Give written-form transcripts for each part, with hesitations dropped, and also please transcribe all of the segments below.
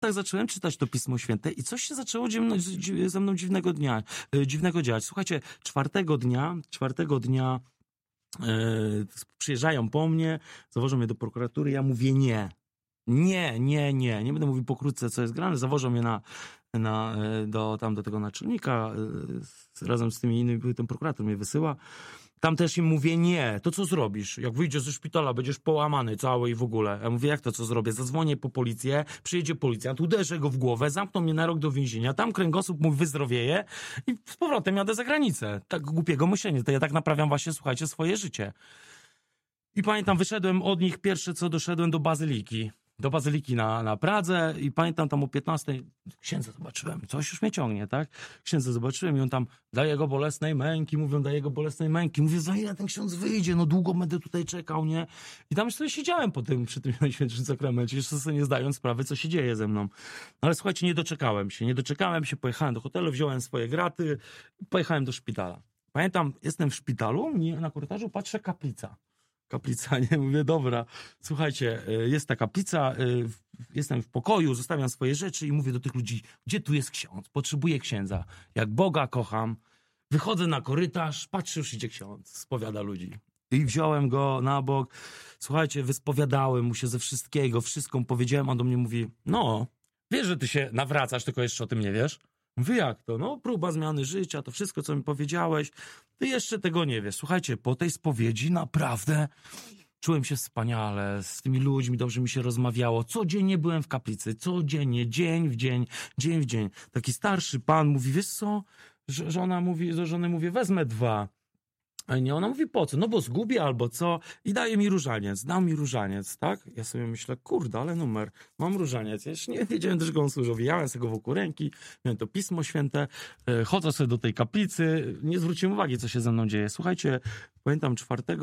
tak zacząłem czytać to Pismo Święte i coś się zaczęło ze mną dziwnego dziać. Słuchajcie, czwartego dnia przyjeżdżają po mnie, zawożą mnie do prokuratury, ja mówię nie będę mówił pokrótce, co jest grane, zawożą mnie do tego naczelnika, razem z tymi innymi, ten prokurator mnie wysyła. Tam też im mówię nie, to co zrobisz? Jak wyjdziesz ze szpitala, będziesz połamany cały i w ogóle. Ja mówię, jak to co zrobię? Zadzwonię po policję, przyjedzie policjant, uderzę go w głowę, zamkną mnie na rok do więzienia, tam kręgosłup mój wyzdrowieje i z powrotem jadę za granicę. Tak głupiego myślenia, to ja tak naprawiam właśnie, słuchajcie, swoje życie. I pamiętam, wyszedłem od nich, pierwsze co doszedłem do Bazyliki na Pradze i pamiętam tam o 15 księdza zobaczyłem, coś już mnie ciągnie, tak? Księdza zobaczyłem i on tam daje go bolesnej męki, mówię, za ile ten ksiądz wyjdzie, no długo będę tutaj czekał, nie? I tam już sobie siedziałem przy tym Najświętszym Sakramencie, jeszcze sobie nie zdając sprawy, co się dzieje ze mną. Ale słuchajcie, nie doczekałem się, pojechałem do hotelu, wziąłem swoje graty, pojechałem do szpitala. Pamiętam, jestem w szpitalu, na korytarzu patrzę, kaplica, nie? Mówię, dobra, słuchajcie, jest ta kaplica, jestem w pokoju, zostawiam swoje rzeczy i mówię do tych ludzi, gdzie tu jest ksiądz? Potrzebuję księdza. Jak Boga kocham, wychodzę na korytarz, patrzę, już idzie ksiądz, spowiada ludzi. I wziąłem go na bok, słuchajcie, wyspowiadałem mu się ze wszystkiego, wszystko powiedziałem, a on do mnie mówi, no, wiesz, że ty się nawracasz, tylko jeszcze o tym nie wiesz? Mówię, jak to? No, próba zmiany życia, to wszystko, co mi powiedziałeś, ty jeszcze tego nie wiesz. Słuchajcie, po tej spowiedzi naprawdę czułem się wspaniale, z tymi ludźmi dobrze mi się rozmawiało. Codziennie byłem w kaplicy, codziennie, dzień w dzień. Taki starszy pan mówi, wiesz co? Żona mówi, do żony mówię, wezmę 2. A nie, ona mówi, po co? No bo zgubię albo co? I daje mi różaniec, dał mi różaniec, tak? Ja sobie myślę, kurde, ale numer, mam różaniec. Ja jeszcze nie wiedziałem też, go on służył. Wijałem sobie go wokół ręki, miałem to Pismo Święte, chodzę sobie do tej kaplicy, nie zwróciłem uwagi, co się ze mną dzieje. Słuchajcie, pamiętam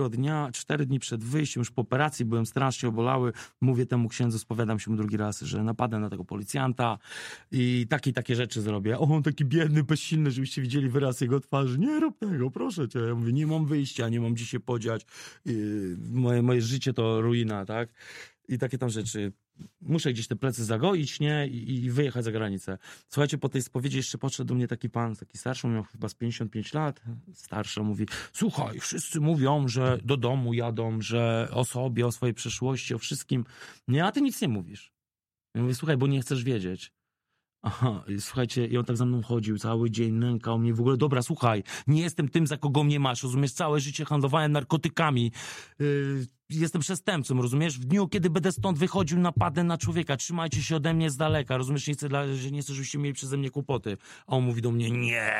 4 dni przed wyjściem, już po operacji, byłem strasznie obolały, mówię temu księdzu, spowiadam się mu drugi raz, że napadę na tego policjanta i takie rzeczy zrobię. O, on taki biedny, bezsilny, żebyście widzieli wyraz jego twarzy. Nie rób tego, proszę cię. Ja mówię, nie mam wyjścia, nie mam gdzie się podziać. Moje życie to ruina, tak? I takie tam rzeczy. Muszę gdzieś te plecy zagoić, nie? I wyjechać za granicę. Słuchajcie, po tej spowiedzi jeszcze podszedł do mnie taki pan, taki starszy, miał chyba z 55 lat. Starszy, mówi, słuchaj, wszyscy mówią, że do domu jadą, że o sobie, o swojej przeszłości, o wszystkim. Nie, a ty nic nie mówisz. Ja mówię, słuchaj, bo nie chcesz wiedzieć. Aha, słuchajcie, i on tak za mną chodził cały dzień, nękał mnie w ogóle. Dobra, słuchaj, nie jestem tym, za kogo mnie masz, rozumiesz? Całe życie handlowałem narkotykami. Jestem przestępcą, rozumiesz? W dniu, kiedy będę stąd wychodził, napadę na człowieka. Trzymajcie się ode mnie z daleka, rozumiesz? Nie chcę, żebyście mieli przeze mnie kłopoty. A on mówi do mnie,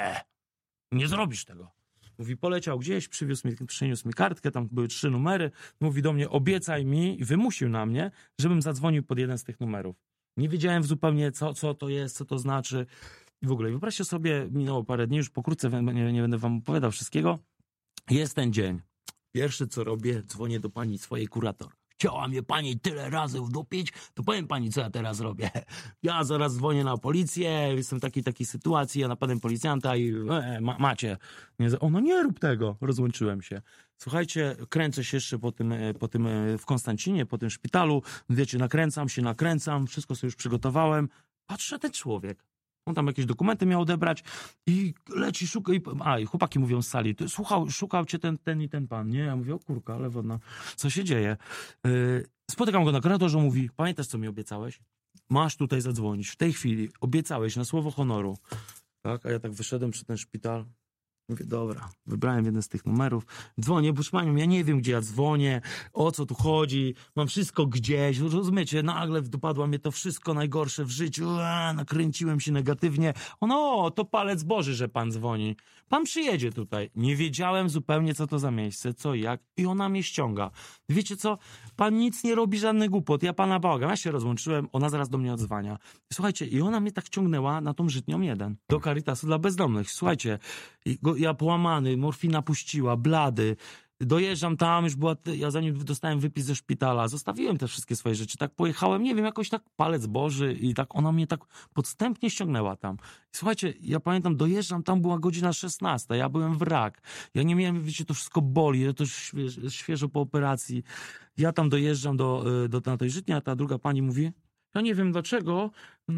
nie zrobisz tego. Mówi, poleciał gdzieś, przyniósł mi kartkę, tam były 3 numery. Mówi do mnie, obiecaj mi, i wymusił na mnie, żebym zadzwonił pod jeden z tych numerów. Nie wiedziałem zupełnie, co to jest, co to znaczy. I w ogóle, wyobraźcie sobie, minęło parę dni, już pokrótce, nie będę wam opowiadał wszystkiego. Jest ten dzień. Pierwsze, co robię, dzwonię do pani swojej kurator. Chciała mnie pani tyle razy wdupić, to powiem pani, co ja teraz robię. Ja zaraz dzwonię na policję, jestem w takiej sytuacji, ja napadłem policjanta i macie. No nie rób tego. Rozłączyłem się. Słuchajcie, kręcę się jeszcze po tym w Konstancinie, po tym szpitalu. Wiecie, nakręcam, wszystko sobie już przygotowałem. Patrzę, ten człowiek. On tam jakieś dokumenty miał odebrać i leci, szuka. I chłopaki mówią z sali, szukał cię ten i ten pan, nie? Ja mówię, o kurka, ale wodna, co się dzieje? Spotykam go na korytarzu, mówi, pamiętasz, co mi obiecałeś? Masz tutaj zadzwonić, w tej chwili, obiecałeś na słowo honoru. Tak, a ja tak wyszedłem przed ten szpital. Mówię, dobra, wybrałem jeden z tych numerów, dzwonię, bo panią, ja nie wiem, gdzie ja dzwonię, o co tu chodzi, mam wszystko gdzieś, rozumiecie, nagle dopadło mnie to wszystko najgorsze w życiu, nakręciłem się negatywnie, to palec Boży, że pan dzwoni, pan przyjedzie tutaj. Nie wiedziałem zupełnie, co to za miejsce, co i jak, i ona mnie ściąga. Wiecie co, pan nic nie robi, żadnych głupot, ja pana bałagam, ja się rozłączyłem, ona zaraz do mnie odzwania. Słuchajcie, i ona mnie tak ciągnęła na tą Żytnią 1, do Caritasu dla bezdomnych, słuchajcie, ja połamany, morfina puściła, blady. Dojeżdżam tam, już była, ja zanim dostałem wypis ze szpitala, zostawiłem te wszystkie swoje rzeczy, tak pojechałem, nie wiem, jakoś tak palec Boży i tak ona mnie tak podstępnie ściągnęła tam. Słuchajcie, ja pamiętam, dojeżdżam, tam była godzina 16, ja byłem wrak, ja nie miałem, wiecie, to wszystko boli, to świeżo po operacji. Ja tam dojeżdżam na tej Żytni, a ta druga pani mówi, Ja nie wiem dlaczego,